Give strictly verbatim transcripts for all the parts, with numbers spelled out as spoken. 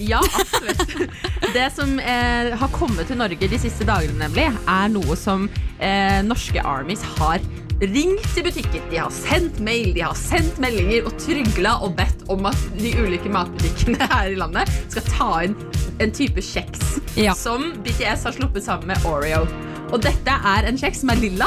Ja, absolutt. Det som eh, har kommet til Norge de siste dagene nemlig, er noe som eh, norske armies har ringt til butikker. De har sendt mail, de har sendt meldinger og tryglet og bedt om at de ulike matbutikkene her i landet skal ta inn en type kjeks Ja. som B T S har sluppet sammen med Oreo. Og dette er en kjeks som er lilla.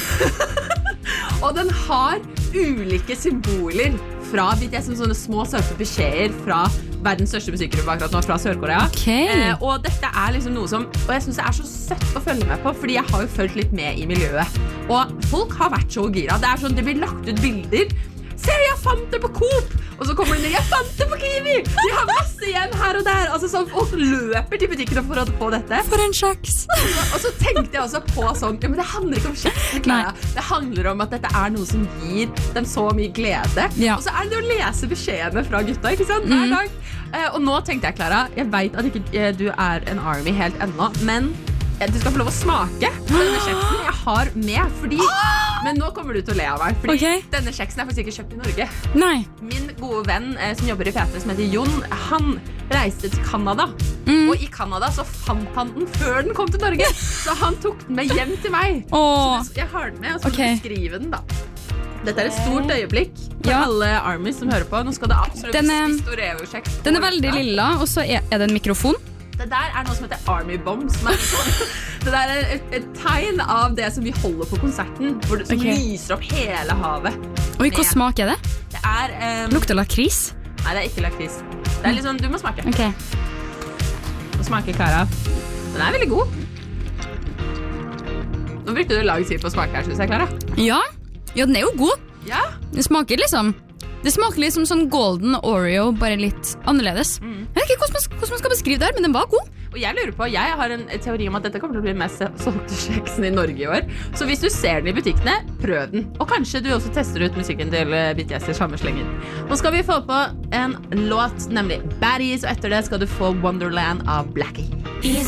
Og den har ulike symboler fra B T S, som sånne små søte beskjeder fra verdens største musikkgruppe akkurat nå, fra Sør-Korea. Okay. Eh, og dette er liksom noe som, og jeg synes det er så søtt å følge med på, fordi jeg har jo følt litt med i miljøet. Og folk har vært så gira. Det er sånn, det blir lagt ut bilder. Se, jeg fant det på Coop! Og så kommer det ned, jeg fant det på Kiwi! De har masse igjen her og der. Altså sånn, folk løper til butikkene for å få dette. For en kjeks! Og så tenkte jeg også på sånn, ja, men det handler ikke om kjeks, Clara. Det handler om at dette er noe som gir dem så mye glede. Ja. Og så er det å lese beskjedene fra gutta, ikke sant? Hver dag. Eh, og nå tenkte jeg, Clara, jeg vet at ikke eh, du er en army helt ennå, men eh, du skal få lov å smake denne kjeksen jeg har med, fordi... Men nå kommer du til å le av meg, fordi okay. denne kjeksen er faktisk ikke kjøpt i Norge. Nei. Min gode venn eh, som jobber i P tre, som heter Jon, han reiste til Kanada. Mm. Og i Kanada så fant han den før den kom til Norge. Så han tok den med hjem til meg. Åh. Så det, jeg har den med, og så Okay. beskrive den da. Dette er et stort øyeblikk for Ja. alle armies som hører på. Nå skal det absolutt Den er- spist Oreo-kjeks. Den er veldig lilla, og så er, er det en mikrofon. Det der er noe som heter Army Bomb, som er sånn. Det der er et, et tegn av det som vi holder på konserten, hvor det, som Ok. lyser opp hele havet. Oi, hva Med- smak er det? Det er... Um, Lukter lakris? Nei, det er ikke lakris. Det er litt sånn, du må smake. Ok. Nå smaker Clara. Den er veldig god. Nå brukte du lang tid på å smake her, synes jeg, Clara. Ja, ja, den er jo god. Ja. Den smaker liksom Det smaker liksom sånn golden Oreo, bare litt annerledes. Jeg vet ikke hvordan man, hvordan man skal beskrive det her, men den var god. Og jeg lurer på, jeg har en teori om at dette kommer til å bli den mest solgte kjeksen i Norge i år. Så hvis du ser den i butikkene, prøv den. Og kanskje du også tester ut musikken til B T S i samme slengen. Nå skal vi få på en låt, nemlig Baddies, og etter det skal du få Wonderland av Blackie.